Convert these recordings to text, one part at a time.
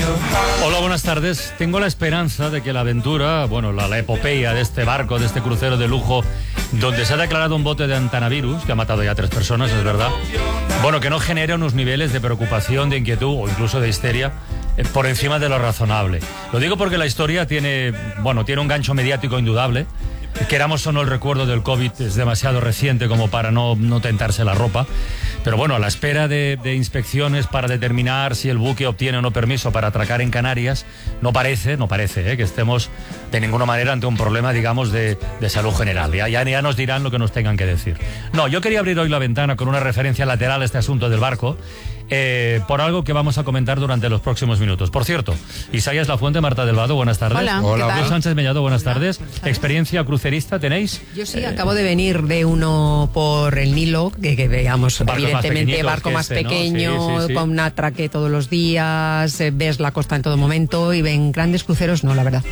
Hola, buenas tardes. Tengo la esperanza de que la aventura, bueno, la epopeya de este barco, de este crucero de lujo, donde se ha declarado un bote de antanavirus, que ha matado ya 3 personas, es verdad, bueno, que no genere unos niveles de preocupación, de inquietud o incluso de histeria por encima de lo razonable. Lo digo porque la historia tiene un gancho mediático indudable. Queramos o no, el recuerdo del COVID es demasiado reciente como para no tentarse la ropa. Pero bueno, a la espera de inspecciones para determinar si el buque obtiene o no permiso para atracar en Canarias, no parece que estemos de ninguna manera ante un problema, digamos, de salud general. Ya nos dirán lo que nos tengan que decir. No, yo quería abrir hoy la ventana con una referencia lateral a este asunto del barco, por algo que vamos a comentar durante los próximos minutos. Por cierto, Isaías Lafuente, Marta del Vado, buenas tardes. Hola. Luis Sánchez Mellado, buenas tardes. ¿Experiencia crucerista tenéis? Yo sí, acabo de venir de uno por el Nilo, que veamos, evidentemente, barco más pequeño, ¿no? Sí. Con un atraque todos los días, ves la costa en todo momento, y ven grandes cruceros, no, la verdad.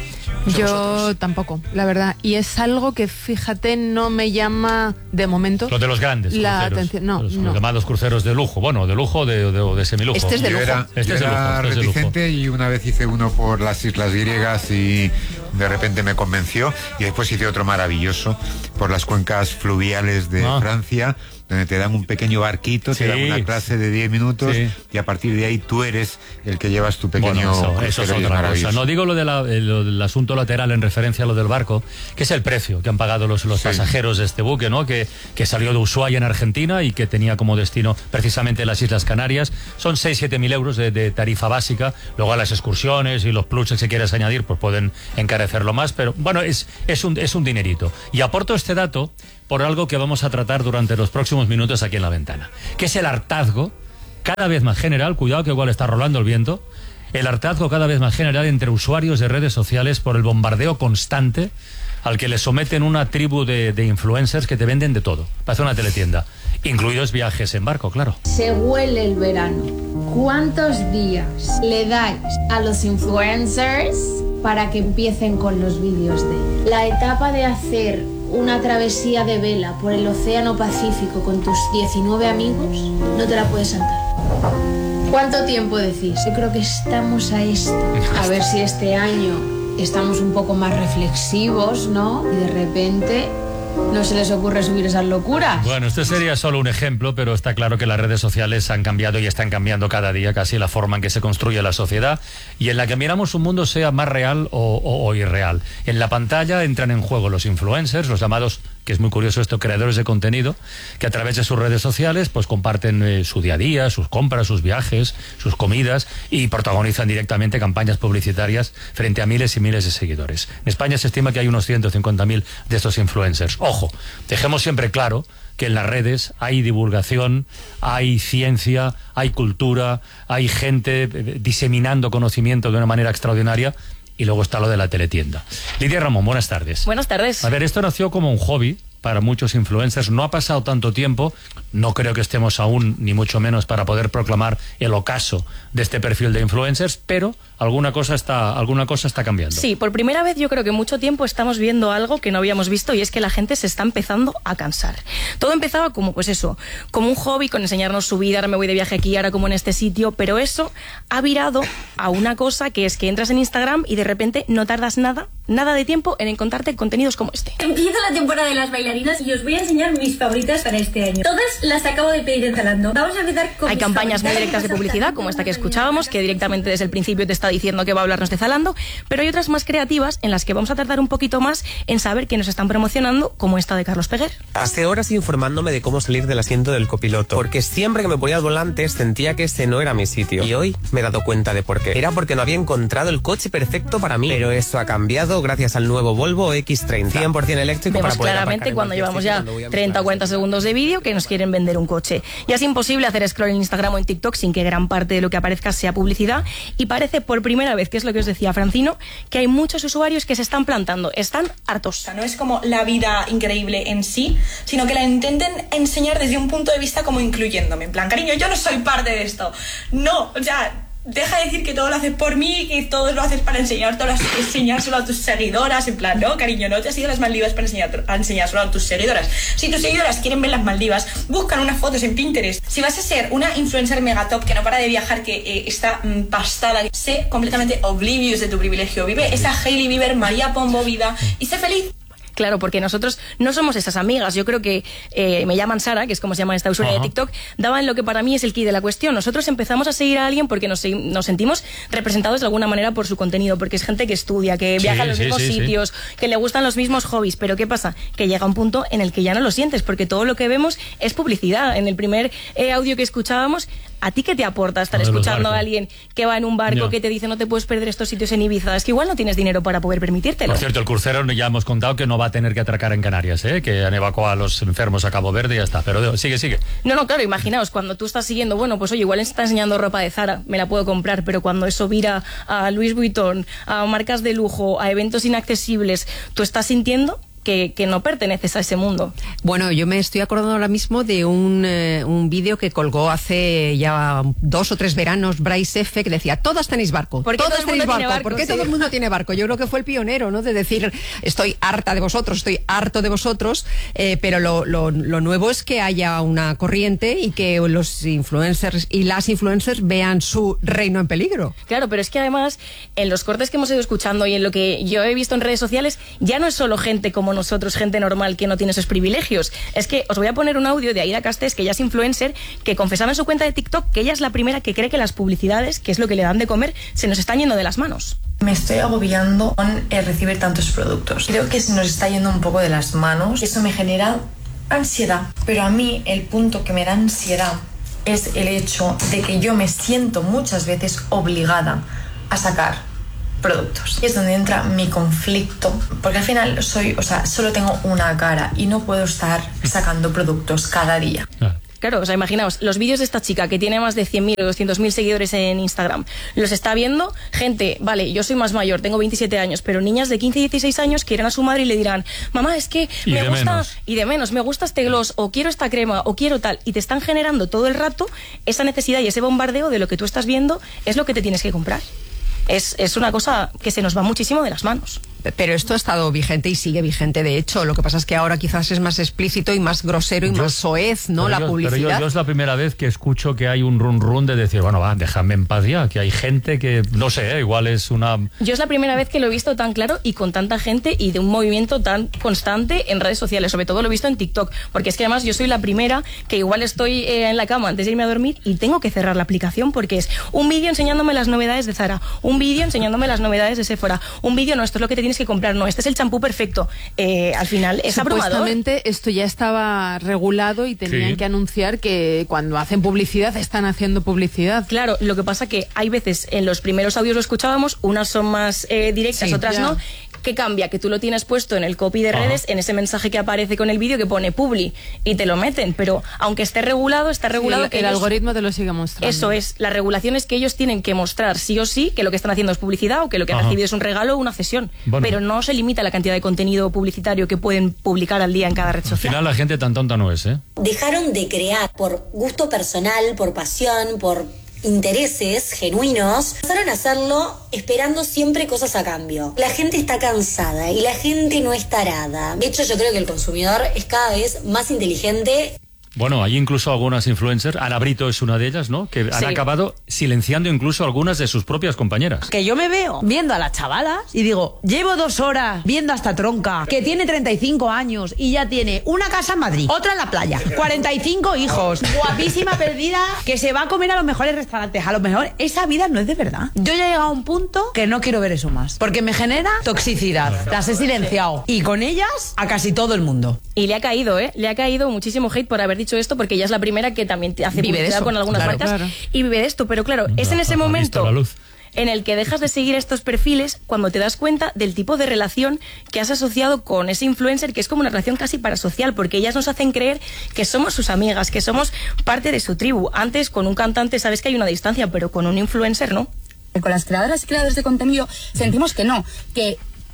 Yo tampoco, la verdad. Y es algo que, fíjate, no me llama de momento los de los grandes la cruceros, atención. No, los llamados cruceros de lujo. Bueno, de lujo o de semilujo. Este es de lujo. Yo era reticente y una vez hice uno por las islas griegas y de repente me convenció, y después hice otro maravilloso por las cuencas fluviales de Francia, donde te dan un pequeño barquito, te dan una clase de 10 minutos y a partir de ahí tú eres el que llevas tu pequeño eso es otra cosa. No digo lo del asunto lateral en referencia a lo del barco, que es el precio que han pagado los pasajeros de este buque, ¿no? Que salió de Ushuaia en Argentina y que tenía como destino precisamente las Islas Canarias. Son 6-7 mil euros de tarifa básica. Luego a las excursiones y los pluses que quieras añadir pues pueden encarecerlo más, pero bueno, es un dinerito. Y aporto este dato por algo que vamos a tratar durante los próximos minutos aquí en La Ventana, que es el hartazgo cada vez más general, cuidado que igual está rolando el viento, el hartazgo cada vez más general entre usuarios de redes sociales por el bombardeo constante al que le someten una tribu de influencers que te venden de todo, parece una teletienda, incluidos viajes en barco, claro. Se huele el verano. ¿Cuántos días le dais a los influencers para que empiecen con los vídeos de la etapa de hacer una travesía de vela por el Océano Pacífico con tus 19 amigos? No te la puedes saltar. ¿Cuánto tiempo decís? Yo creo que estamos a esto. A ver si este año estamos un poco más reflexivos, ¿no? Y de repente no se les ocurre subir esas locuras. Bueno, este sería solo un ejemplo, pero está claro que las redes sociales han cambiado y están cambiando cada día casi la forma en que se construye la sociedad y en la que miramos un mundo, sea más real o irreal. En la pantalla entran en juego los influencers, los llamados, que es muy curioso esto, creadores de contenido, que a través de sus redes sociales pues comparten su día a día, sus compras, sus viajes, sus comidas y protagonizan directamente campañas publicitarias frente a miles y miles de seguidores. En España se estima que hay unos 150.000 de estos influencers. Ojo, dejemos siempre claro que en las redes hay divulgación, hay ciencia, hay cultura, hay gente diseminando conocimiento de una manera extraordinaria. Y luego está lo de la teletienda. Lidia Ramón, buenas tardes. Buenas tardes. A ver, esto nació como un hobby para muchos influencers. No ha pasado tanto tiempo. No creo que estemos aún, ni mucho menos, para poder proclamar el ocaso de este perfil de influencers, pero alguna cosa está cambiando. Sí, por primera vez yo creo que en mucho tiempo estamos viendo algo que no habíamos visto, y es que la gente se está empezando a cansar. Todo empezaba como, pues eso, como un hobby, con enseñarnos su vida, ahora me voy de viaje aquí, ahora como en este sitio, pero eso ha virado a una cosa que es que entras en Instagram y de repente no tardas nada de tiempo en encontrarte contenidos como este. Empieza la temporada de las bailarinas y os voy a enseñar mis favoritas para este año. Todas las acabo de pedir en Zalando. Vamos a empezar con... Hay campañas muy directas de publicidad, como esta que escuchábamos, que directamente desde el principio te está diciendo que va a hablarnos de Zalando, pero hay otras más creativas en las que vamos a tardar un poquito más en saber que nos están promocionando, como esta de Carlos Peguer. Hace horas informándome de cómo salir del asiento del copiloto, porque siempre que me ponía al volante sentía que ese no era mi sitio. Y hoy me he dado cuenta de por qué. Era porque no había encontrado el coche perfecto para mí. Pero eso ha cambiado gracias al nuevo Volvo X30. 100% eléctrico. Vemos para poder claramente cuando llevamos ya 30 o 40 segundos de vídeo que nos quieren vender un coche. Ya es imposible hacer scroll en Instagram o en TikTok sin que gran parte de lo que aparezca sea publicidad, y parece por primera vez, que es lo que os decía Francino, que hay muchos usuarios que se están plantando, están hartos. O sea, no es como la vida increíble en sí, sino que la intenten enseñar desde un punto de vista como incluyéndome, en plan, cariño, yo no soy parte de esto. No, o sea, deja de decir que todo lo haces por mí, que todo lo haces para enseñárselo a tus seguidoras. En plan, no, cariño, no te has ido a las Maldivas para enseñárselo a tus seguidoras. Si tus seguidoras quieren ver las Maldivas, buscan unas fotos en Pinterest. Si vas a ser una influencer megatop que no para de viajar, que está pastada, sé completamente oblivious de tu privilegio. Vive esa Hailey Bieber, María Pombo vida y sé feliz. Claro, porque nosotros no somos esas amigas. Yo creo que me llaman Sara, que es como se llama esta usuaria de TikTok, daban lo que para mí es el key de la cuestión. Nosotros empezamos a seguir a alguien porque nos sentimos representados de alguna manera por su contenido, porque es gente que estudia, que viaja a los mismos sitios, que le gustan los mismos hobbies. Pero ¿qué pasa? Que llega un punto en el que ya no lo sientes, porque todo lo que vemos es publicidad. En el primer audio que escuchábamos, ¿a ti qué te aporta estar escuchando a alguien que va en un barco, que te dice no te puedes perder estos sitios en Ibiza? Es que igual no tienes dinero para poder permitírtelo. Por cierto, el crucero ya hemos contado que no va a tener que atracar en Canarias, que han evacuado a los enfermos a Cabo Verde y ya está. Pero sigue. No, claro, imaginaos, cuando tú estás siguiendo, bueno, pues oye, igual está enseñando ropa de Zara, me la puedo comprar, pero cuando eso vira a Louis Vuitton, a marcas de lujo, a eventos inaccesibles, tú estás sintiendo que no perteneces a ese mundo. Bueno, yo me estoy acordando ahora mismo de un vídeo que colgó hace ya 2 o 3 veranos Bryce F, que decía, todas tenéis barco. ¿Por qué todo el mundo tiene barco? ¿Por qué todo el mundo tiene barco? Yo creo que fue el pionero, ¿no? De decir, estoy harta de vosotros, estoy harto de vosotros, pero lo nuevo es que haya una corriente y que los influencers y las influencers vean su reino en peligro. Claro, pero es que además, en los cortes que hemos ido escuchando y en lo que yo he visto en redes sociales, ya no es solo gente como nosotros, gente normal que no tiene esos privilegios. Es que os voy a poner un audio de Aida Castés, que ella es influencer, que confesaba en su cuenta de TikTok que ella es la primera que cree que las publicidades, que es lo que le dan de comer, se nos están yendo de las manos. Me estoy agobiando con recibir tantos productos. Creo que se nos está yendo un poco de las manos. Eso me genera ansiedad. Pero a mí el punto que me da ansiedad es el hecho de que yo me siento muchas veces obligada a sacar productos. Y es donde entra mi conflicto, porque al final solo tengo una cara y no puedo estar sacando productos cada día. Claro, o sea, imaginaos, los vídeos de esta chica que tiene más de 100.000 o 200.000 seguidores en Instagram, los está viendo gente, vale, yo soy más mayor, tengo 27 años, pero niñas de 15 y 16 años que irán a su madre y le dirán, mamá, es que me gusta, y de menos, me gusta este gloss, o quiero esta crema, o quiero tal, y te están generando todo el rato esa necesidad y ese bombardeo de lo que tú estás viendo es lo que te tienes que comprar. Es una cosa que se nos va muchísimo de las manos. Pero esto ha estado vigente y sigue vigente, de hecho. Lo que pasa es que ahora quizás es más explícito y más grosero y más soez, ¿no? La publicidad. Pero yo es la primera vez que escucho que hay un run de decir, bueno, va, déjame en paz ya, que hay gente que, no sé, igual es una... Yo es la primera vez que lo he visto tan claro y con tanta gente y de un movimiento tan constante en redes sociales, sobre todo lo he visto en TikTok, porque es que además yo soy la primera que igual estoy en la cama antes de irme a dormir y tengo que cerrar la aplicación porque es un vídeo enseñándome las novedades de Zara, un vídeo enseñándome las novedades de Sephora, un vídeo, no, esto es lo que te tienes que comprar, no, este es el champú perfecto. Al final es abrumador. Supuestamente esto ya estaba regulado y tenían que anunciar que cuando hacen publicidad están haciendo publicidad. Claro, lo que pasa que hay veces, en los primeros audios lo escuchábamos, unas son más directas, otras no. ¿Qué cambia? Que tú lo tienes puesto en el copy de redes, en ese mensaje que aparece con el vídeo que pone publi y te lo meten, pero aunque esté regulado, está regulado. Sí, el algoritmo te lo sigue mostrando. Eso es, la regulación es que ellos tienen que mostrar sí o sí que lo que están haciendo es publicidad o que lo que han recibido es un regalo o una cesión, pero no se limita la cantidad de contenido publicitario que pueden publicar al día en cada red social. Al final la gente tan tonta no es, ¿eh? Dejaron de crear por gusto personal, por pasión, por intereses genuinos, empezaron a hacerlo esperando siempre cosas a cambio. La gente está cansada y la gente no es tarada. De hecho, yo creo que el consumidor es cada vez más inteligente. Bueno, hay incluso algunas influencers, Ana Brito es una de ellas, ¿no? Que han acabado silenciando incluso algunas de sus propias compañeras. Que yo me veo viendo a las chavalas y digo, llevo 2 horas viendo a esta tronca que tiene 35 años y ya tiene una casa en Madrid, otra en la playa, 45 hijos, guapísima perdida, que se va a comer a los mejores restaurantes. A lo mejor esa vida no es de verdad. Yo ya he llegado a un punto que no quiero ver eso más, porque me genera toxicidad. Las he silenciado y con ellas a casi todo el mundo. Y le ha caído, le ha caído muchísimo hate por haber dicho esto, porque ella es la primera que también hace publicidad con algunas marcas y vive de esto, pero claro, es en ese momento en el que dejas de seguir estos perfiles cuando te das cuenta del tipo de relación que has asociado con ese influencer, que es como una relación casi parasocial, porque ellas nos hacen creer que somos sus amigas, que somos parte de su tribu. Antes con un cantante sabes que hay una distancia, pero con un influencer no. Con las creadoras y creadores de contenido sentimos que no, que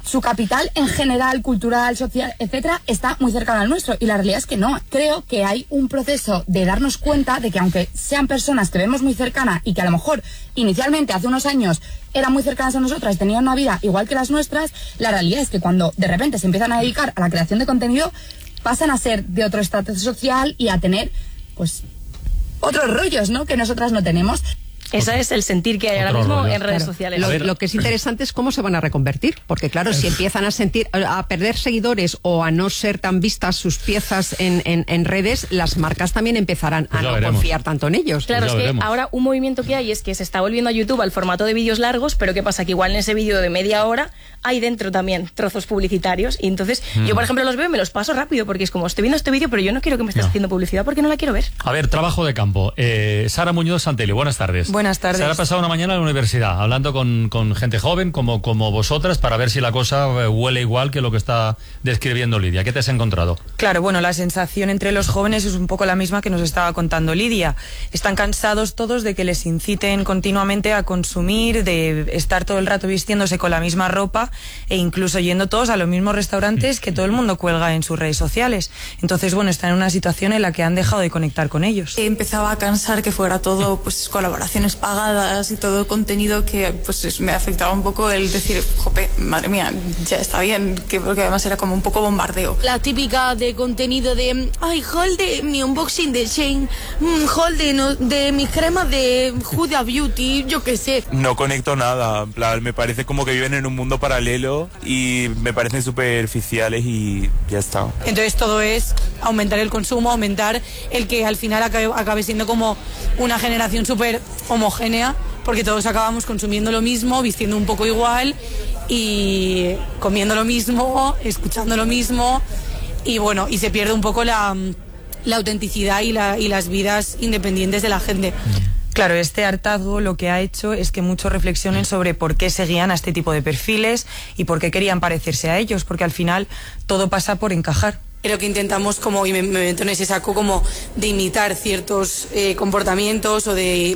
su capital en general, cultural, social, etcétera, está muy cercano al nuestro. Y la realidad es que no. Creo que hay un proceso de darnos cuenta de que aunque sean personas que vemos muy cercanas y que a lo mejor inicialmente hace unos años eran muy cercanas a nosotras, tenían una vida igual que las nuestras, la realidad es que cuando de repente se empiezan a dedicar a la creación de contenido, pasan a ser de otro estatus social y a tener, pues, otros rollos, ¿no?, que nosotras no tenemos. Ese es el sentir que hay ahora mismo en redes sociales. Lo que es interesante es cómo se van a reconvertir, porque claro, si empiezan a perder seguidores o a no ser tan vistas sus piezas en redes, las marcas también empezarán a no confiar tanto en ellos. Claro, es que ahora un movimiento que hay es que se está volviendo a YouTube al formato de vídeos largos, pero ¿qué pasa? Que igual en ese vídeo de media hora hay dentro también trozos publicitarios, y entonces yo, por ejemplo, los veo y me los paso rápido, porque es como, estoy viendo este vídeo, pero yo no quiero que me estés haciendo publicidad porque no la quiero ver. A ver, trabajo de campo. Sara Muñoz Santelli, buenas tardes. Buenas tardes. Sara ha pasado una mañana en la universidad, hablando con gente joven como vosotras, para ver si la cosa huele igual que lo que está describiendo Lidia. ¿Qué te has encontrado? Claro, bueno, la sensación entre los jóvenes es un poco la misma que nos estaba contando Lidia. Están cansados todos de que les inciten continuamente a consumir, de estar todo el rato vistiéndose con la misma ropa e incluso yendo todos a los mismos restaurantes que todo el mundo cuelga en sus redes sociales. Entonces, bueno, están en una situación en la que han dejado de conectar con ellos. Empezaba a cansar que fuera todo, pues, colaboraciones pagadas y todo contenido que, pues, me afectaba un poco el decir, jope, madre mía, ya está bien, porque además era como un poco bombardeo. La típica de contenido de, ay, haul de mi unboxing de Shein, haul de mis cremas de Huda Beauty, yo qué sé. No conecto nada, en plan, me parece como que viven en un mundo paralelo y me parecen superficiales y ya está. Entonces todo es aumentar el consumo, aumentar el que al final acabe siendo como una generación súper homogénea, porque todos acabamos consumiendo lo mismo, vistiendo un poco igual y comiendo lo mismo, escuchando lo mismo, y bueno, y se pierde un poco la autenticidad y las vidas independientes de la gente. Claro, este hartazgo lo que ha hecho es que muchos reflexionen sobre por qué seguían a este tipo de perfiles y por qué querían parecerse a ellos, porque al final todo pasa por encajar. Creo que intentamos como, y me meto en ese saco, como de imitar ciertos comportamientos o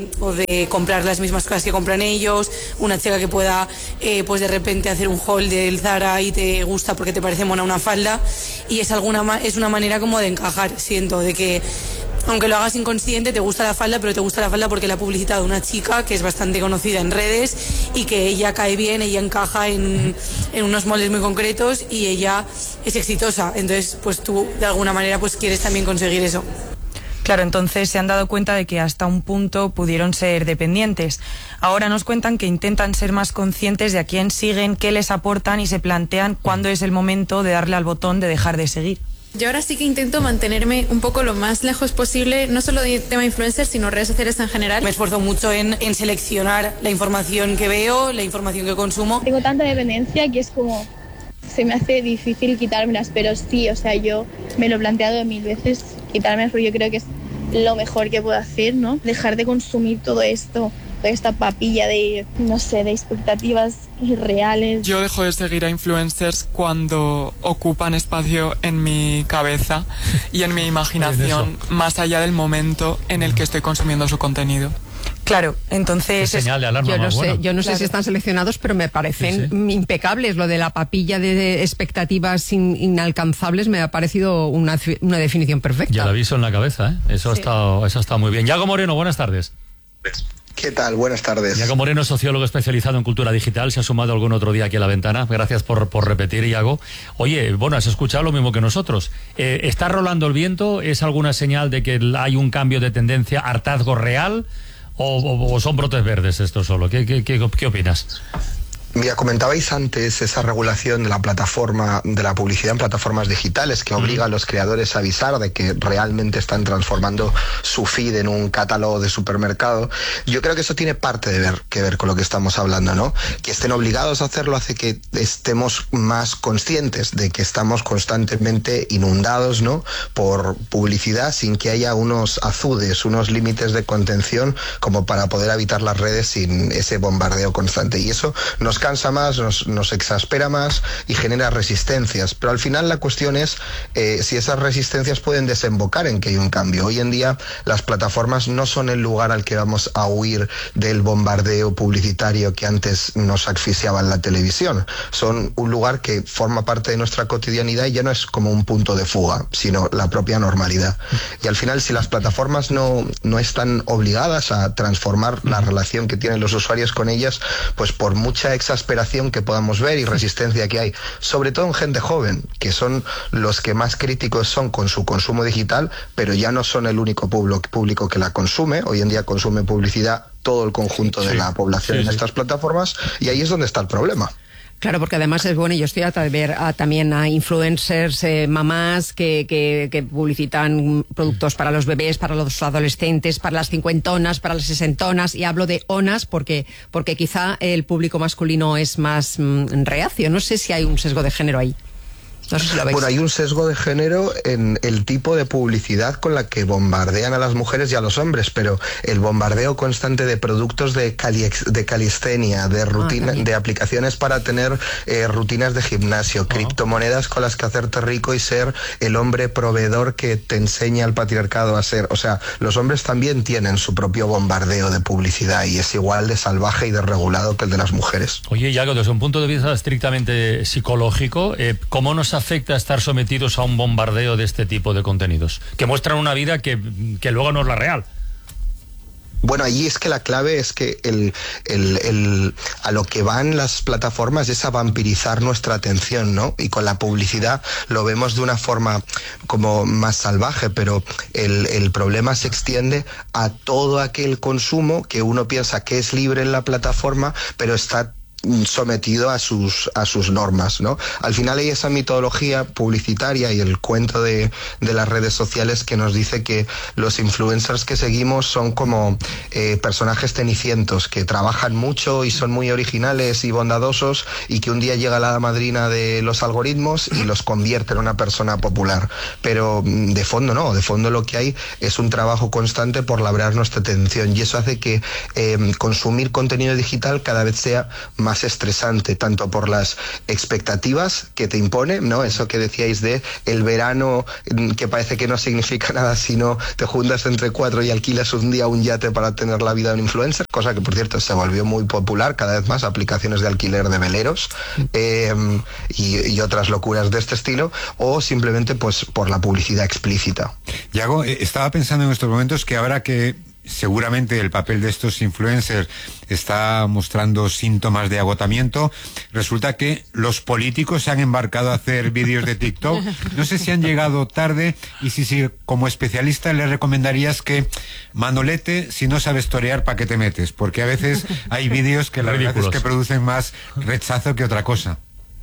de comprar las mismas cosas que compran ellos. Una chica que pueda pues de repente hacer un haul del Zara y te gusta porque te parece mona una falda, y es una manera como de encajar, siento, de que aunque lo hagas inconsciente, te gusta la falda, pero te gusta la falda porque la ha publicitado una chica que es bastante conocida en redes y que ella cae bien, ella encaja en unos moldes muy concretos y ella es exitosa. Entonces, pues tú de alguna manera pues quieres también conseguir eso. Claro, entonces se han dado cuenta de que hasta un punto pudieron ser dependientes. Ahora nos cuentan que intentan ser más conscientes de a quién siguen, qué les aportan y se plantean cuándo es el momento de darle al botón de dejar de seguir. Yo ahora sí que intento mantenerme un poco lo más lejos posible, no solo de tema influencer, sino redes sociales en general. Me esfuerzo mucho en seleccionar la información que veo, la información que consumo. Tengo tanta dependencia que es como, se me hace difícil quitármelas, pero sí, o sea, yo me lo he planteado 1000 veces, quitármelas, porque yo creo que es lo mejor que puedo hacer, ¿no? Dejar de consumir todo esto, toda esta papilla de, no sé, de expectativas irreales. Yo dejo de seguir a influencers cuando ocupan espacio en mi cabeza y en mi imaginación, más allá del momento en el que estoy consumiendo su contenido. Claro, entonces... Es señal de alarma. Yo no sé si están seleccionados, pero me parecen impecables. Lo de la papilla de expectativas inalcanzables me ha parecido una definición perfecta. Ya la aviso en la cabeza, ¿eh? Eso ha estado muy bien. Yago Moreno, buenas tardes. ¿Qué tal? Buenas tardes. Yago Moreno, sociólogo especializado en cultura digital, se ha sumado algún otro día aquí a la ventana. Gracias por repetir, Yago. Oye, bueno, has escuchado lo mismo que nosotros. ¿Está rolando el viento? ¿Es alguna señal de que hay un cambio de tendencia, hartazgo real? ¿O son brotes verdes esto solo? ¿Qué opinas? Mira, comentabais antes esa regulación de la plataforma, de la publicidad en plataformas digitales, que obliga a los creadores a avisar de que realmente están transformando su feed en un catálogo de supermercado. Yo creo que eso tiene parte que ver con lo que estamos hablando, ¿no? Que estén obligados a hacerlo hace que estemos más conscientes de que estamos constantemente inundados, ¿no?, por publicidad, sin que haya unos azudes, unos límites de contención como para poder habitar las redes sin ese bombardeo constante. Y eso nos cansa más, nos exaspera más y genera resistencias. Pero al final la cuestión es si esas resistencias pueden desembocar en que hay un cambio. Hoy en día las plataformas no son el lugar al que vamos a huir del bombardeo publicitario que antes nos asfixiaba en la televisión. Son un lugar que forma parte de nuestra cotidianidad y ya no es como un punto de fuga, sino la propia normalidad. Y al final, si las plataformas no están obligadas a transformar la relación que tienen los usuarios con ellas, pues por mucha exasperación que podamos ver y resistencia que hay, sobre todo en gente joven, que son los que más críticos son con su consumo digital, pero ya no son el único público que la consume. Hoy en día consume publicidad todo el conjunto de la población en estas plataformas, y ahí es donde está el problema. Claro, porque además es bueno, yo estoy harta de ver también a influencers, mamás que publicitan productos para los bebés, para los adolescentes, para las cincuentonas, para las sesentonas, y hablo de onas porque quizá el público masculino es más reacio. No sé si hay un sesgo de género ahí. No sé si lo veis. Bueno, hay un sesgo de género en el tipo de publicidad con la que bombardean a las mujeres y a los hombres, pero el bombardeo constante de productos de calistenia, de rutina, de aplicaciones para tener rutinas de gimnasio, criptomonedas con las que hacerte rico y ser el hombre proveedor que te enseña el patriarcado a ser. O sea, los hombres también tienen su propio bombardeo de publicidad y es igual de salvaje y desregulado que el de las mujeres. Oye, Yago, desde un punto de vista estrictamente psicológico, ¿cómo nos afecta estar sometidos a un bombardeo de este tipo de contenidos? Que muestran una vida que luego no es la real. Bueno, allí es que la clave es que a lo que van las plataformas es a vampirizar nuestra atención, ¿no? Y con la publicidad lo vemos de una forma como más salvaje, pero el problema se extiende a todo aquel consumo que uno piensa que es libre en la plataforma, pero está sometido a sus normas, ¿no? Al final hay esa mitología publicitaria y el cuento de las redes sociales que nos dice que los influencers que seguimos son como personajes cenicientos que trabajan mucho y son muy originales y bondadosos, y que un día llega la hada madrina de los algoritmos y los convierte en una persona popular. Pero de fondo no, de fondo lo que hay es un trabajo constante por labrar nuestra atención, y eso hace que consumir contenido digital cada vez sea más estresante, tanto por las expectativas que te impone, ¿no? Eso que decíais de el verano, que parece que no significa nada si no te juntas entre 4 y alquilas un día un yate para tener la vida de un influencer, cosa que por cierto se volvió muy popular, cada vez más aplicaciones de alquiler de veleros y otras locuras de este estilo, o simplemente pues por la publicidad explícita. Yago, estaba pensando en estos momentos que ahora que seguramente el papel de estos influencers está mostrando síntomas de agotamiento, resulta que los políticos se han embarcado a hacer vídeos de TikTok. No sé si han llegado tarde y si como especialista le recomendarías que Manolete, si no sabes torear, ¿para qué te metes? Porque a veces hay vídeos que la verdad es que producen más rechazo que otra cosa.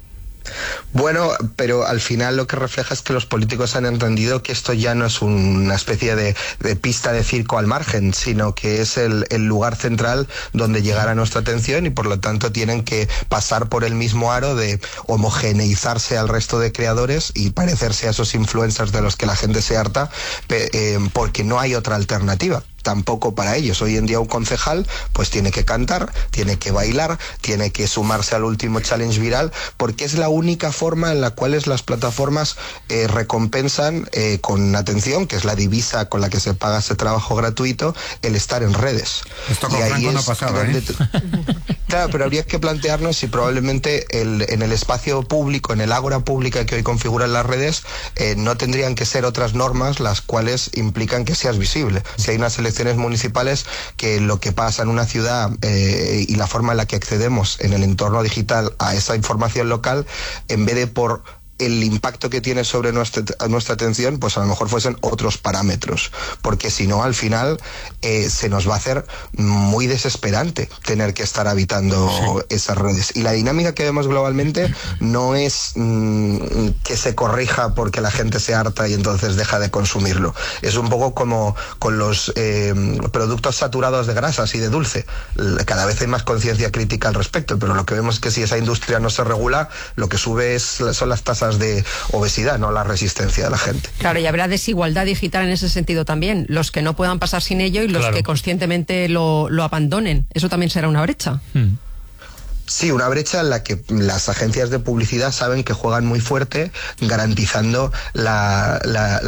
Bueno, pero al final lo que refleja es que los políticos han entendido que esto ya no es una especie de pista de circo al margen, sino que es el lugar central donde llegará nuestra atención, y por lo tanto tienen que pasar por el mismo aro de homogeneizarse al resto de creadores y parecerse a esos influencers de los que la gente se harta, porque no hay otra alternativa. Tampoco para ellos. Hoy en día un concejal pues tiene que cantar, tiene que bailar, tiene que sumarse al último challenge viral, porque es la única forma en la cual las plataformas recompensan con atención, que es la divisa con la que se paga ese trabajo gratuito, el estar en redes. Esto con Franco no pasaba, Claro, pero habría que plantearnos si probablemente en el espacio público, en el ágora pública que hoy configuran las redes, no tendrían que ser otras normas las cuales implican que seas visible. Si hay unas elecciones municipales, que lo que pasa en una ciudad y la forma en la que accedemos en el entorno digital a esa información local, en vez de por el impacto que tiene sobre nuestra atención, pues a lo mejor fuesen otros parámetros, porque si no, al final se nos va a hacer muy desesperante tener que estar habitando esas redes. Y la dinámica que vemos globalmente no es que se corrija porque la gente se harta y entonces deja de consumirlo. Es un poco como con los productos saturados de grasas y de dulce. Cada vez hay más conciencia crítica al respecto, pero lo que vemos es que si esa industria no se regula, lo que sube son las tasas de obesidad, no la resistencia de la gente. Claro, y habrá desigualdad digital en ese sentido también. Los que no puedan pasar sin ello y los que conscientemente lo abandonen. Eso también será una brecha. Sí, una brecha en la que las agencias de publicidad saben que juegan muy fuerte, garantizando la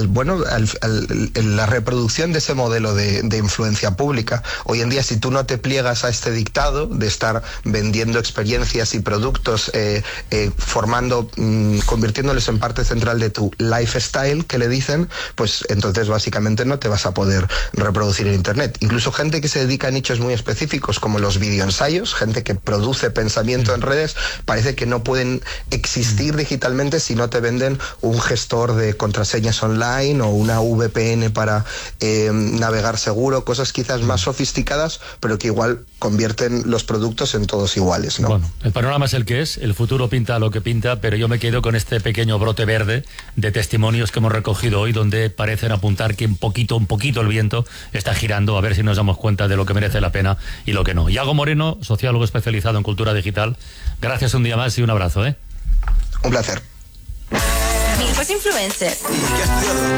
reproducción de ese modelo de influencia pública. Hoy en día, si tú no te pliegas a este dictado de estar vendiendo experiencias y productos, convirtiéndoles en parte central de tu lifestyle, que le dicen, pues entonces básicamente no te vas a poder reproducir en Internet. Incluso gente que se dedica a nichos muy específicos, como los videoensayos, gente que produce pensamiento en redes, parece que no pueden existir digitalmente si no te venden un gestor de contraseñas online o una VPN para navegar seguro, cosas quizás más sofisticadas, pero que igual convierten los productos en todos iguales, ¿no? Bueno, el panorama es el que es, el futuro pinta lo que pinta, pero yo me quedo con este pequeño brote verde de testimonios que hemos recogido hoy, donde parecen apuntar que un poquito el viento está girando, a ver si nos damos cuenta de lo que merece la pena y lo que no. Iago Moreno, sociólogo especializado en cultura digital, gracias un día más y un abrazo, ¿eh? Un placer. Mi hijo es influencer.